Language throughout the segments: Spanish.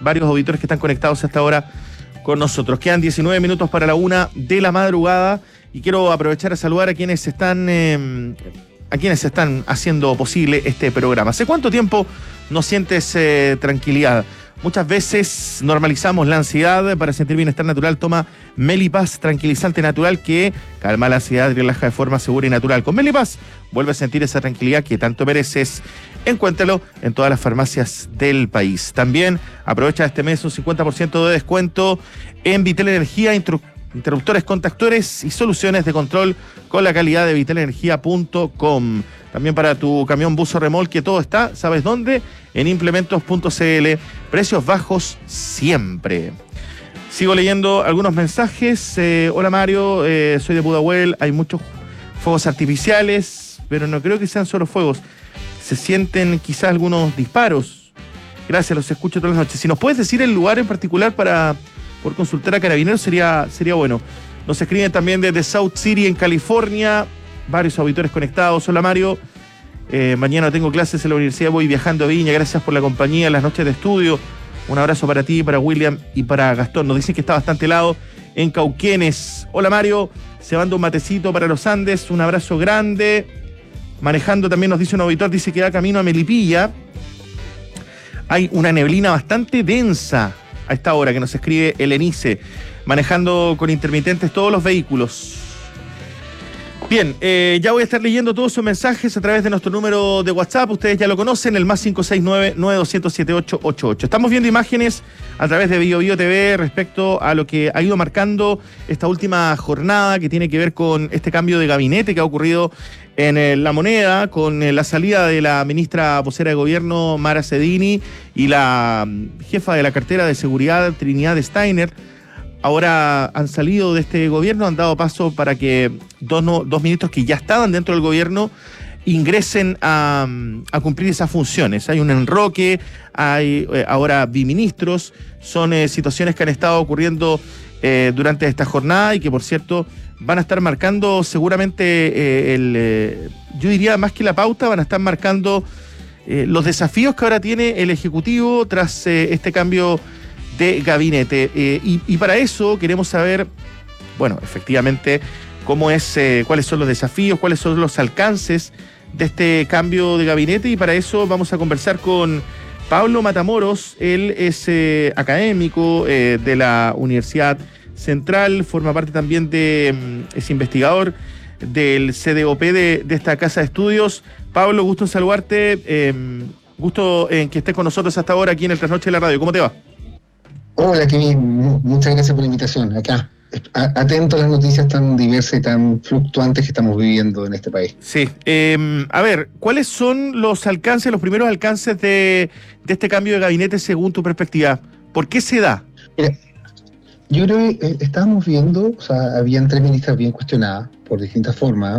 varios auditores que están conectados hasta ahora con nosotros. Quedan 19 minutos para la 1 de la madrugada y quiero aprovechar a saludar a quienes están haciendo posible este programa. ¿Hace cuánto tiempo no sientes tranquilidad? Muchas veces normalizamos la ansiedad. Para sentir bienestar natural, toma Melipaz, tranquilizante natural que calma la ansiedad y relaja de forma segura y natural. Con Melipaz vuelve a sentir esa tranquilidad que tanto mereces. Encuéntralo en todas las farmacias del país. También aprovecha este mes un 50% de descuento en Vitel Energía, interruptores, contactores y soluciones de control con la calidad de vitelenergia.com. También para tu camión, bus o remolque, todo está, ¿sabes dónde? En implementos.cl. Precios bajos siempre. Sigo leyendo algunos mensajes. Hola Mario, soy de Pudahuel. Hay muchos fuegos artificiales, pero no creo que sean solo fuegos. Se sienten quizás algunos disparos. Gracias, los escucho todas las noches. Si nos puedes decir el lugar en particular por consultar a Carabineros sería bueno. Nos escriben también desde South City en California. Varios auditores conectados. Hola Mario, mañana tengo clases en la universidad, voy viajando a Viña, gracias por la compañía en las noches de estudio. Un abrazo para ti, para William y para Gastón. Nos dicen que está bastante helado en Cauquenes. Hola Mario, se manda un matecito para los Andes, un abrazo grande. Manejando también nos dice un auditor, dice que va camino a Melipilla. Hay una neblina bastante densa a esta hora que nos escribe Elenice, manejando con intermitentes todos los vehículos. Bien, ya voy a estar leyendo todos sus mensajes a través de nuestro número de WhatsApp. Ustedes ya lo conocen, el más 569-9200-7888. Estamos viendo imágenes a través de BioBio TV respecto a lo que ha ido marcando esta última jornada que tiene que ver con este cambio de gabinete que ha ocurrido en La Moneda, con la salida de la ministra vocera de gobierno, Mara Cedini, y la jefa de la cartera de seguridad, Trinidad Steiner. Ahora han salido de este gobierno, han dado paso para que dos ministros que ya estaban dentro del gobierno ingresen a cumplir esas funciones. Hay un enroque, hay ahora biministros, son situaciones que han estado ocurriendo durante esta jornada y que, por cierto, van a estar marcando seguramente yo diría más que la pauta, van a estar marcando los desafíos que ahora tiene el Ejecutivo tras este cambio de gabinete. Y para eso queremos saber, bueno, efectivamente, cuáles son los desafíos, cuáles son los alcances de este cambio de gabinete, y para eso vamos a conversar con Pablo Matamoros. Él es académico de la Universidad Central, forma parte también es investigador del CDOP de esta casa de estudios. Pablo, gusto en saludarte, gusto en que estés con nosotros hasta ahora aquí en el Trasnoche de la Radio. ¿Cómo te va? Hola Kevin, muchas gracias por la invitación. Acá, atento a las noticias tan diversas y tan fluctuantes que estamos viviendo en este país. Sí, a ver, ¿cuáles son los primeros alcances de este cambio de gabinete según tu perspectiva? ¿Por qué se da? Mira, yo creo que estábamos viendo, habían 3 ministras bien cuestionadas por distintas formas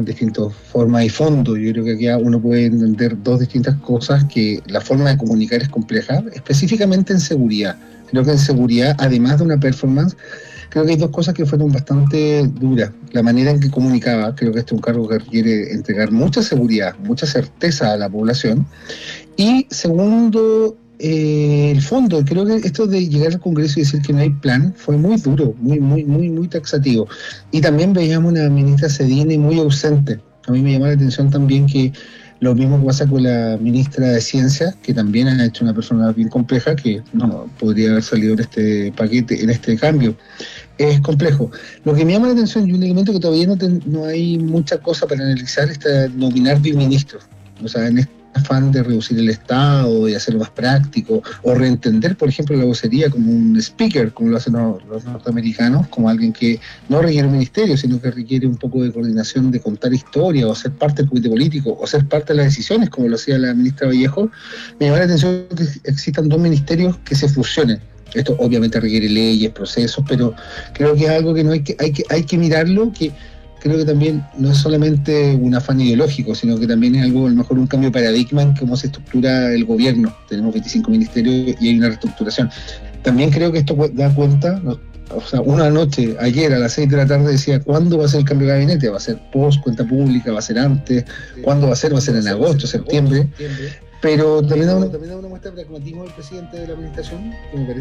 y fondo. Yo creo que aquí uno puede entender 2 distintas cosas, que la forma de comunicar es compleja, específicamente en seguridad. Creo que en seguridad, además de una performance, creo que hay 2 cosas que fueron bastante duras. La manera en que comunicaba, creo que este es un cargo que requiere entregar mucha seguridad, mucha certeza a la población. Y segundo, el fondo. Creo que esto de llegar al Congreso y decir que no hay plan fue muy duro, muy taxativo. Y también veíamos una ministra Cedini muy ausente. A mí me llamó la atención también que lo mismo que pasa con la ministra de Ciencia, que también ha hecho una persona bien compleja, que no podría haber salido en este paquete, en este cambio. Es complejo. Lo que me llama la atención, y un elemento que todavía no hay mucha cosa para analizar, es nominar biministros. En este afán de reducir el Estado y hacerlo más práctico, o reentender, por ejemplo, la vocería como un speaker, como lo hacen los norteamericanos, como alguien que no requiere un ministerio, sino que requiere un poco de coordinación, de contar historia, o ser parte del comité político, o ser parte de las decisiones, como lo hacía la ministra Vallejo. Me llama la atención que existan 2 ministerios que se fusionen. Esto obviamente requiere leyes, procesos, pero creo que es algo que hay que mirarlo, que creo que también no es solamente un afán ideológico, sino que también es algo, a lo mejor, un cambio de paradigma en cómo se estructura el gobierno. Tenemos 25 ministerios y hay una reestructuración. También creo que esto da cuenta, una noche, ayer a las 6 de la tarde decía, ¿cuándo va a ser el cambio de gabinete? ¿Va a ser post cuenta pública? ¿Va a ser antes? ¿Cuándo va a ser? ¿Va a ser en agosto, septiembre? Pero también da una muestra de pragmatismo del presidente de la administración, que me parece